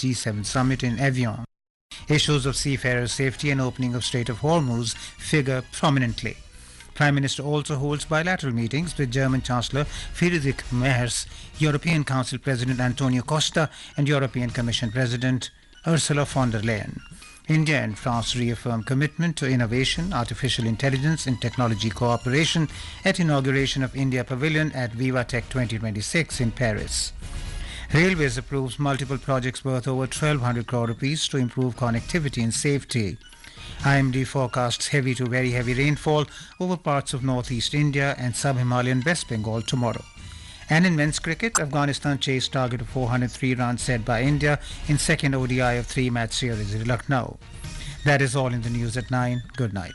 G7 summit in Evian. Issues of seafarer safety and opening of Strait of Hormuz figure prominently. Prime Minister also holds bilateral meetings with German Chancellor Friedrich Merz, European Council President Antonio Costa and European Commission President Ursula von der Leyen. India and France reaffirm commitment to innovation, artificial intelligence and technology cooperation at inauguration of India Pavilion at VivaTech 2026 in Paris. Railways approves multiple projects worth over 1,200 crore rupees to improve connectivity and safety. IMD forecasts heavy to very heavy rainfall over parts of northeast India and sub-Himalayan West Bengal tomorrow. And in men's cricket, Afghanistan chased target of 403 runs set by India in second ODI of three-match series in Lucknow. That is all in the news at 9. Good night.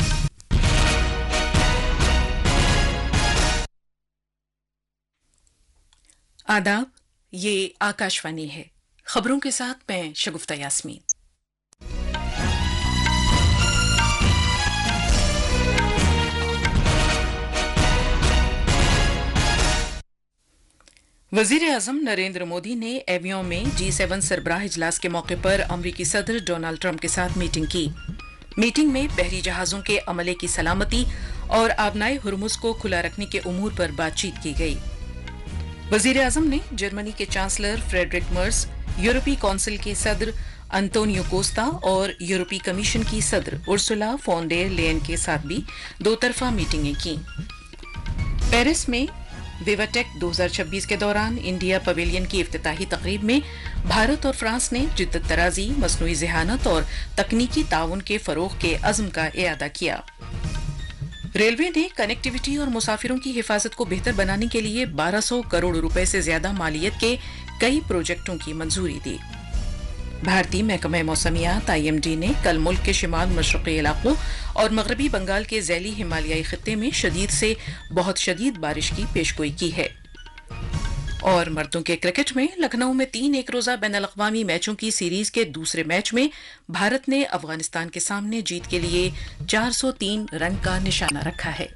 आदाब, ये आकाशवाणी है। खबरों के साथ मैं शगुफ्ता यास्मीन। वज़ीर-ए-आज़म नरेंद्र मोदी ने avian में G7 सरबराह इजलास के मौके पर अमरीकी सदर डोनाल्ड ट्रंप के साथ मीटिंग की। मीटिंग में बहरी जहाजों के अमले की सलामती और आबनाए हुर्मुज को खुला रखने के उमूर पर बातचीत की गई। वज़ीर-ए-आज़म ने जर्मनी के चांसलर फ्रेडरिक मर्ज, यूरोपीय काउंसिल के सदर अंतोनियो कोस्टा और यूरोपीय कमीशन की सदर उर्सुला फॉन डेर लेयन के साथ भी दो तरफा मीटिंगें की। पेरिस में विवाटेक 2026 के दौरान इंडिया पवेलियन की इफ्तिताही तकरीब में भारत और फ्रांस ने जिद्दत तराजी, मसनूई ज़हानत और तकनीकी ताउन के फरोग के अज़्म का इयादा किया। रेलवे ने कनेक्टिविटी और मुसाफिरों की हिफाजत को बेहतर बनाने के लिए 1200 करोड़ रुपए से ज्यादा मालियत के कई प्रोजेक्टों की मंजूरी दी। भारतीय महकमा मौसमियात IMD ने कल मुल्क के शिमाल मशरक़ी इलाकों और मगरबी बंगाल के ज़ैली हिमालयाई खित्ते में शदीद से बहुत शदीद बारिश की पेशगोई की है। और मर्दों के क्रिकेट में लखनऊ में 3 एक रोजा बैनुल-अक़वामी मैचों की सीरीज के दूसरे मैच में भारत ने अफगानिस्तान के सामने जीत के लिए 403 रन का निशाना रखा है।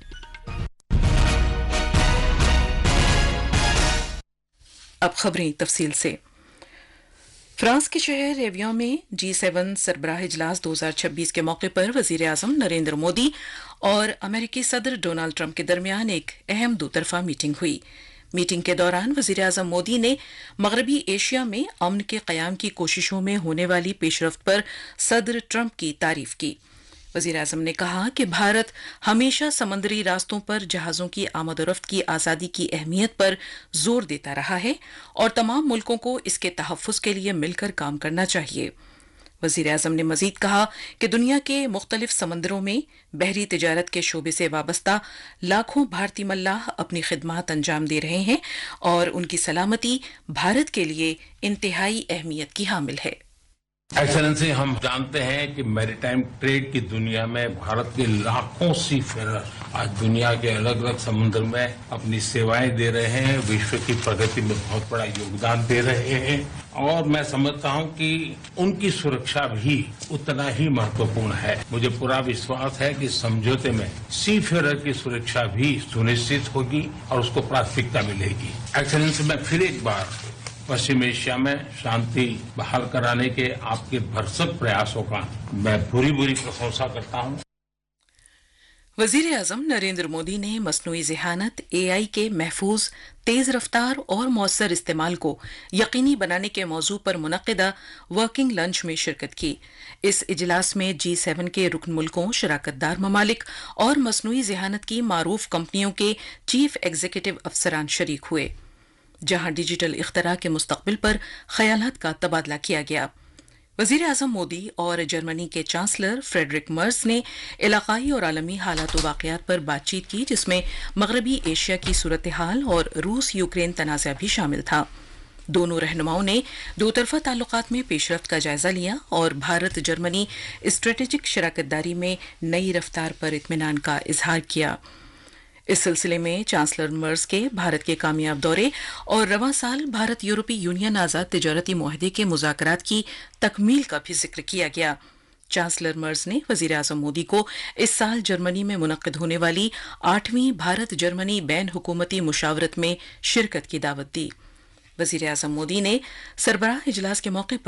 अब खबरें तफसील से। फ्रांस के शहर एवियन में G7 सरबराह इजलास 2026 के मौके पर वज़ीर-ए-आज़म नरेंद्र मोदी और अमेरिकी सदर डोनाल्ड ट्रंप के दरमियान एक अहम दोतरफा मीटिंग हुई। मीटिंग के दौरान वज़ीर-ए-आज़म मोदी ने मगरबी एशिया में अमन के क़याम की कोशिशों में होने वाली पेशरफ्त पर सदर ट्रंप की तारीफ की। वज़ीर-ए-आज़म ने कहा कि भारत हमेशा समंदरी रास्तों पर जहाज़ों की आमद-ओ-रफ्त की आज़ादी की अहमियत पर जोर देता रहा है और तमाम मुल्कों को इसके तहफ़्फ़ुज़ के लिए मिलकर काम करना चाहिए। वज़ीर-ए-आज़म ने मज़ीद कहा कि दुनिया के मुख्तलिफ समंदरों में बहरी तिजारत के शोबे से वाबस्ता लाखों भारतीय मल्लाह अपनी खिदमात अंजाम दे रहे हैं और उनकी सलामती भारत के लिए इंतहाई अहमियत की हामिल है। एक्सेलेंसी, हम जानते हैं कि मैरीटाइम ट्रेड की दुनिया में भारत के लाखों सीफेरर आज दुनिया के अलग अलग समुद्र में अपनी सेवाएं दे रहे हैं, विश्व की प्रगति में बहुत बड़ा योगदान दे रहे हैं और मैं समझता हूं कि उनकी सुरक्षा भी उतना ही महत्वपूर्ण है। मुझे पूरा विश्वास है कि समझौते में सीफेरर की सुरक्षा भी सुनिश्चित होगी और उसको प्राथमिकता मिलेगी। एक्सेलेंसी, मैं फिर एक बार पश्चिम एशिया में शांति बहाल कराने के आपके भरसक प्रयासों का मैं पूरी प्रशंसा करता हूं। वज़ीर-ए-आज़म नरेंद्र मोदी ने मसनूई ज़हानत AI के महफूज, तेज रफ्तार और मौसर इस्तेमाल को यकीनी बनाने के मौजू पर मुनक़िदा वर्किंग लंच में शिरकत की। इस इजलास में G7 के रुकन मुल्कों, शराकतदार ममालिक और मसनूई ज़हानत की मारूफ कंपनियों के चीफ एग्जीक्यूटिव अफसरान शरीक हुए, जहां डिजिटल इख्तरा के मुस्तकबिल पर ख्यालात का तबादला किया गया। वज़ीर-ए-आज़म मोदी और जर्मनी के चांसलर फ्रेडरिक मर्ज ने इलाकाई और आलमी हालात व वाक़यात पर बातचीत की, जिसमें मगरबी एशिया की सूरत हाल और रूस यूक्रेन तनाज़ा भी शामिल था। दोनों रहनुमाओं ने दोतरफा ताल्लुकात में पेशरफ्त का जायजा लिया और भारत जर्मनी स्ट्रेटेजिक शराकतदारी में नई रफ्तार पर इत्मीनान का इजहार किया। इस सिलसिले में चांसलर मर्ज के भारत के कामयाब दौरे और रवां साल भारत यूरोपीय यूनियन आज़ाद तिजारती मुआहदे के मुज़ाकरात की तकमील का भी जिक्र किया गया। चांसलर मर्ज ने वज़ीर-ए-आज़म मोदी को इस साल जर्मनी में मुनक़्क़िद होने वाली 8वीं भारत जर्मनी बैन हुकूमती मुशावरत में शिरकत की दावत दी। वज़ीर-ए-आज़म मोदी ने सरबराह इजलास के मौके पर